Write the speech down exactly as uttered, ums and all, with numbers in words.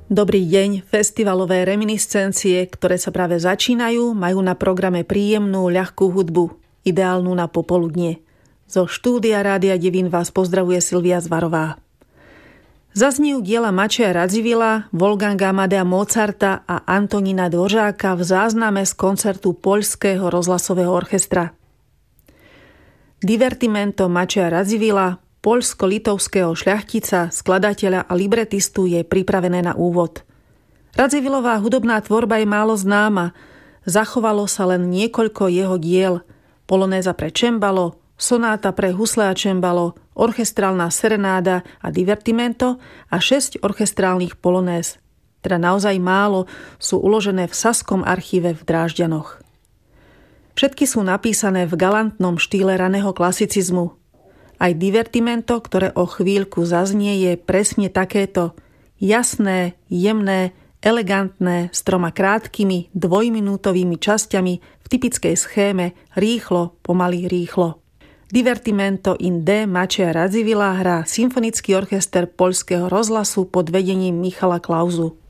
Dobrý deň, festivalové reminiscencie, ktoré sa práve začínajú, majú na programe príjemnú, ľahkú hudbu, ideálnu na popoludnie. Zo štúdia Rádia Devín vás pozdravuje Silvia Zvarová. Zaznejú diela Mačeja Radzivilla, Wolfganga Amadea Mozarta a Antonína Dvořáka v zázname z koncertu Poľského rozhlasového orchestra. Divertimento Mačeja Radzivilla, poľsko-litovského šľachtica, skladateľa a libretistu, je pripravené na úvod. Radzivillová hudobná tvorba je málo známa. Zachovalo sa len niekoľko jeho diel. Polonéza pre čembalo, sonáta pre husle a čembalo, orchestrálna serenáda a divertimento a šesť orchestrálnych polonéz. Teda naozaj málo, sú uložené v Saskom archíve v Drážďanoch. Všetky sú napísané v galantnom štýle raného klasicizmu. Aj divertimento, ktoré o chvíľku zaznie, je presne takéto. Jasné, jemné, elegantné, s troma krátkými, dvojminútovými časťami v typickej schéme rýchlo, pomaly rýchlo. Divertimento in D Mačeja Radzivilla hrá symfonický orchester Poľského rozhlasu pod vedením Michala Klauzu.